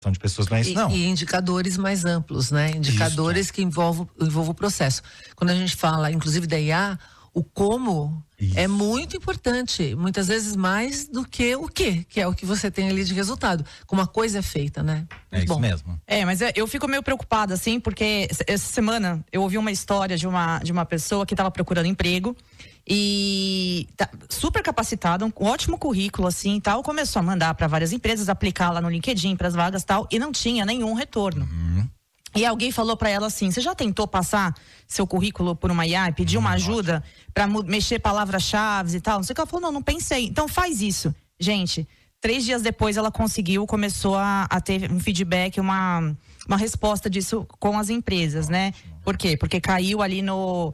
de pessoas, mas não. E indicadores mais amplos, né? Indicadores que envolvam o processo. Quando a gente fala, inclusive da IA, o como é muito importante, muitas vezes mais do que o que é o que você tem ali de resultado. Como a coisa é feita, né? É isso mesmo. Mas eu fico meio preocupada, assim, porque essa semana eu ouvi uma história de uma pessoa que estava procurando emprego e super capacitada, um ótimo currículo, assim, e tal, começou a mandar para várias empresas, aplicar lá no LinkedIn para as vagas e tal, e não tinha nenhum retorno. E alguém falou pra ela assim: você já tentou passar seu currículo por uma IA e pedir uma ajuda pra mexer palavras-chave e tal? Não sei o que. Ela falou: não pensei. Então faz isso. Gente, 3 dias depois ela começou a ter um feedback, uma resposta disso com as empresas, né? Por quê? Porque caiu ali no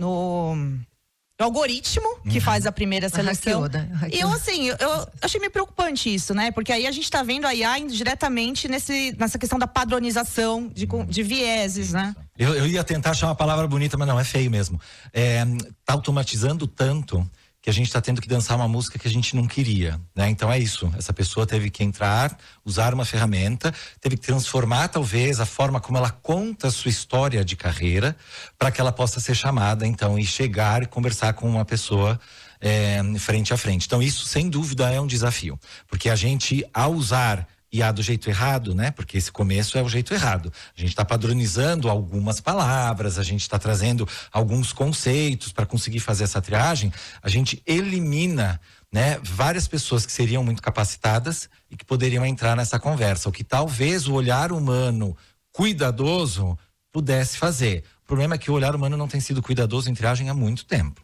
algoritmo que faz a primeira seleção. E eu achei meio preocupante isso, né? Porque aí a gente tá vendo a IA diretamente nessa questão da padronização de vieses, né? Eu ia tentar achar uma palavra bonita, mas não, é feio mesmo. Tá automatizando tanto que a gente tá tendo que dançar uma música que a gente não queria, né? Então é isso, essa pessoa teve que entrar, usar uma ferramenta, teve que transformar talvez a forma como ela conta a sua história de carreira para que ela possa ser chamada, então, e chegar e conversar com uma pessoa frente a frente. Então isso, sem dúvida, é um desafio, porque a gente, ao usar IA do jeito errado, né? Porque esse começo é o jeito errado. A gente está padronizando algumas palavras, a gente está trazendo alguns conceitos para conseguir fazer essa triagem. A gente elimina, né, várias pessoas que seriam muito capacitadas e que poderiam entrar nessa conversa. O que talvez o olhar humano cuidadoso pudesse fazer. O problema é que o olhar humano não tem sido cuidadoso em triagem há muito tempo.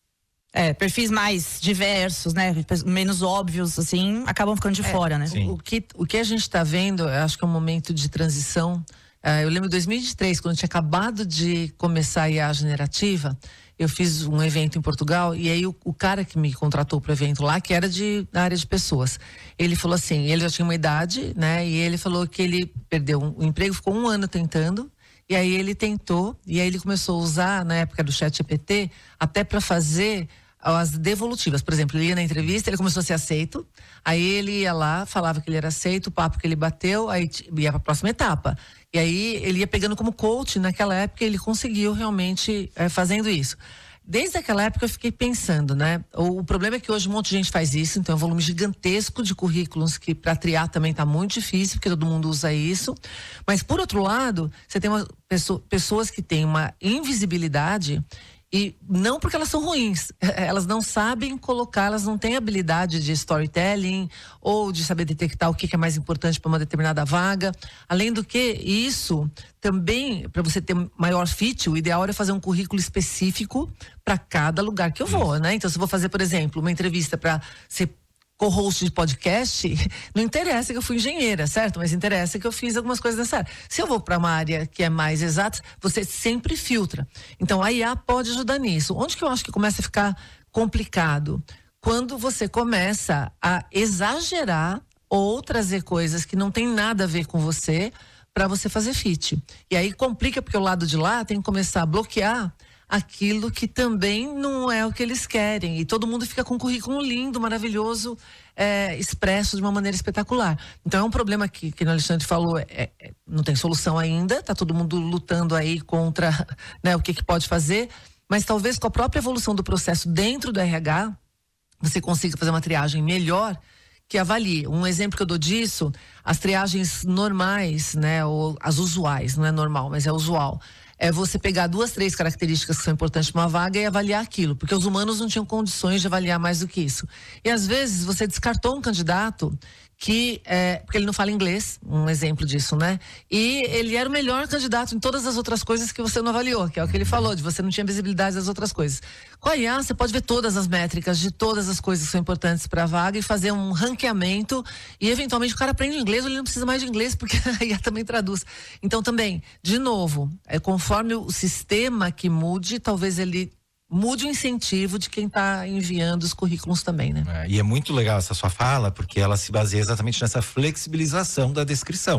Perfis mais diversos, né? Menos óbvios, assim, acabam ficando de fora, né? O que a gente está vendo, eu acho que é um momento de transição. Eu lembro de 2023, quando tinha acabado de começar a IA generativa, eu fiz um evento em Portugal e aí o cara que me contratou para o evento lá, que era da área de pessoas, ele falou assim, ele já tinha uma idade, né? E ele falou que ele perdeu o emprego, ficou 1 ano tentando. E aí ele tentou, e aí ele começou a usar, na época do ChatGPT, até para fazer as devolutivas. Por exemplo, ele ia na entrevista, ele começou a ser aceito, aí ele ia lá, falava que ele era aceito, o papo que ele bateu, aí ia para a próxima etapa. E aí ele ia pegando como coach, naquela época ele conseguiu realmente fazendo isso. Desde aquela época eu fiquei pensando, né? O problema é que hoje um monte de gente faz isso, então é um volume gigantesco de currículos que para triar também tá muito difícil, porque todo mundo usa isso. Mas por outro lado, você tem pessoas que têm uma invisibilidade, e não porque elas são ruins, elas não sabem colocar, elas não têm habilidade de storytelling ou de saber detectar o que é mais importante para uma determinada vaga. Além do que isso, também, para você ter maior fit, o ideal é fazer um currículo específico para cada lugar que eu vou, né? Então, se eu vou fazer, por exemplo, uma entrevista para ser co-host de podcast, não interessa que eu fui engenheira, certo? Mas interessa que eu fiz algumas coisas nessa área. Se eu vou para uma área que é mais exata, você sempre filtra. Então a IA pode ajudar nisso. Onde que eu acho que começa a ficar complicado? Quando você começa a exagerar ou trazer coisas que não tem nada a ver com você para você fazer fit. E aí complica, porque o lado de lá tem que começar a bloquear aquilo que também não é o que eles querem. E todo mundo fica com um currículo lindo, maravilhoso, expresso de uma maneira espetacular. Então é um problema que o Alexandre falou, não tem solução ainda, tá todo mundo lutando aí contra, né, o que pode fazer, mas talvez com a própria evolução do processo dentro do RH, você consiga fazer uma triagem melhor que avalie. Um exemplo que eu dou disso, as triagens normais, né, ou as usuais, não é normal, mas é usual. É você pegar 2, 3 características que são importantes para uma vaga e avaliar aquilo, porque os humanos não tinham condições de avaliar mais do que isso. E às vezes você descartou um candidato que, porque ele não fala inglês, um exemplo disso, né? E ele era o melhor candidato em todas as outras coisas que você não avaliou, que é o que ele falou, de você não tinha visibilidade das outras coisas. Com a IA, você pode ver todas as métricas de todas as coisas que são importantes para a vaga e fazer um ranqueamento e eventualmente o cara aprende inglês ou ele não precisa mais de inglês, porque a IA também traduz. Então também, de novo, conforme o sistema que mude, talvez ele mude o incentivo de quem está enviando os currículos também, né? E é muito legal essa sua fala, porque ela se baseia exatamente nessa flexibilização da descrição,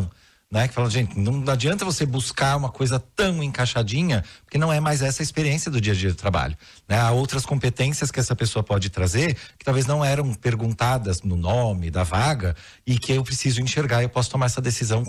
né? Que fala, gente, não adianta você buscar uma coisa tão encaixadinha, porque não é mais essa a experiência do dia a dia do trabalho, né? Há outras competências que essa pessoa pode trazer, que talvez não eram perguntadas no nome da vaga, e que eu preciso enxergar e eu posso tomar essa decisão